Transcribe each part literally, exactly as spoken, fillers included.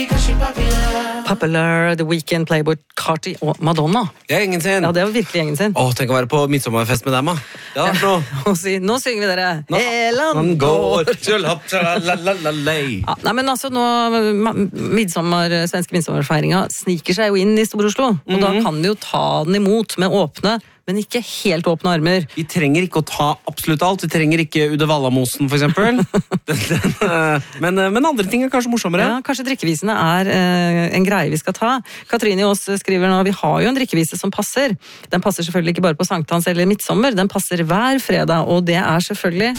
Popular, The Weeknd, Playboy Carti og Madonna. Det er ingen sin. Ja, det var virkelig gjengen sin. Åh, tenk å være på midtsommerfest med dem, da. Ja, nå. Og si, nå synger vi dere. Nå. Eland Han går. går. Tjølapp, tjalalalei. Ja, nei, men altså nå, ma- midsommar, svenske midsommerfeiringa sniker seg jo inn i Stor-Oslo, og da kan vi jo ta den imot med åpne, men ikke helt åpne armer. Vi trenger ikke å ta absolutt alt. Vi trenger ikke Ude Vallamosen, for eksempel. den, den, eh, men, eh, men andre ting er kanskje morsommere. Ja, kanskje drikkevisene er eh, en greie vi skal ta. Katrine Aas skriver nå, vi har jo en drikkevise som passer. Den passer selvfølgelig ikke bare på sankthans eller midtsommer, den passer hver fredag, og det er selvfølgelig...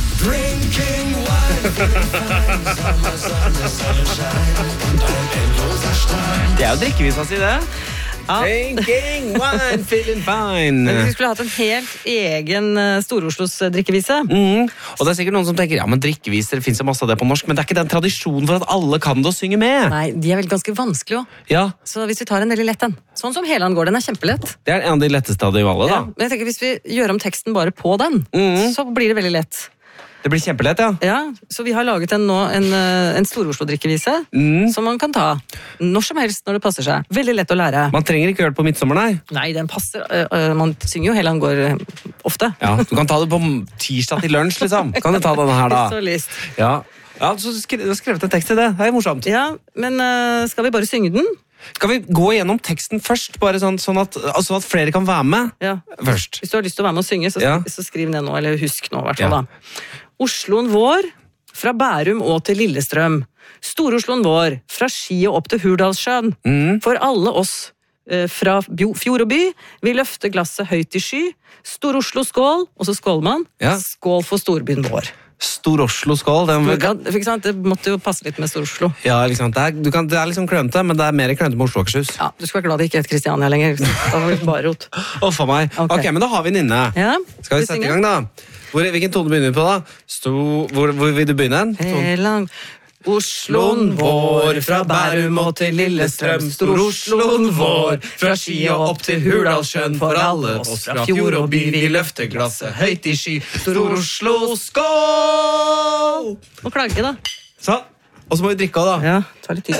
Det er jo drikkevisa si, det. Ja. Drinking wine, feeling fine. Men vi skulle hatt en helt egen eh, Stor-Oslos eh, drikkevise. Mm. Og det er sikkert noen som tenker, ja, men drikkeviser, det finnes jo masse av det på norsk, men det er ikke den tradisjonen for at alle kan det og synge med. Nei, de er vel ganske vanskelig også. Ja, Så hvis vi tar en veldig lett en. Sånn som Heland går, den er kjempelett. det er en av de letteste av de alle, da. Ja, men jeg tenker hvis vi gjør om teksten bare på den, så blir det veldig lett. Det blir kjempelett, ja. Ja, så vi har laget en, nå, en, eh, en Stor-Oslo-drikkevise som man kan ta når som helst når det passer seg. Veldig lett å lære. Man trenger ikke gjøre det på midtsommer, nei. Nei, den passer. eh, eh, Man synger jo Heland går eh, ofte. Ja, du kan ta det på tirsdag til lunsj, liksom. Kan du ta denne her, da? Så lyst. Ja, ja så skre- du har skrevet en tekst til det. Det er morsomt. Ja, men eh, skal vi bare synge den? Skal vi gå gjennom teksten først, bare sånn, sånn, at, sånn at flere kan være med? Ja. Først. Hvis du har lyst til å være med og synge, så, Ja. så skriv ned nå, eller husk nå i hvert fall Ja. da. Osloen vår, fra Bærum og til Lillestrøm. Stor-Osloen vår, fra Ski og opp til Hurdalssjøen. For alle oss eh, fra bjo- fjord og by, vi løfter glasset høyt i sky. Stor-Oslo skål, og så skåler man. Ja. Skål for storbyen vår. Stor-Oslo-skål. Den, Ja, ikke sant? Det måtte jo passe litt med Stor-Oslo. ja, liksom, det, er, du kan, det er liksom klønete, men det er mer klønete med Oslo og Akershus. Ja, du skal være glad det ikke heter Kristiania lenger. Da var det bare rot. Å, for meg. Ok. Ok, men da har vi den inne. Ja, Skal vi sette i gang, da? Hvor, hvilken tone begynner vi på, da? Sto, hvor, hvor vil du begynne? Tone. Heland. Osloen vår, fra Bærum og til Lillestrøm. Stor-Osloen vår, fra Ski og opp til Hurdalssjøen. For alle oss fra fjord og by, vi løfter glasset høyt i sky. Stor-Oslo, skål! Og klagge, da. Sånn. Og så må vi drikke også, da. Ja, ta litt tid.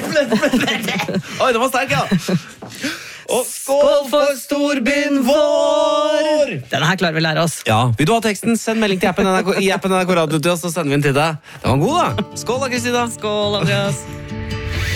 Da. Oi, den var sterk, ja! Og Skål for storbyen vår! Denne her klarer vi å lære oss. Ja, vil du ha teksten? Send melding til appen N R K, i appen N R K Radio til oss, så sender vi den til deg. Den var god, da. Skål da, Kristina. Skål, Andreas.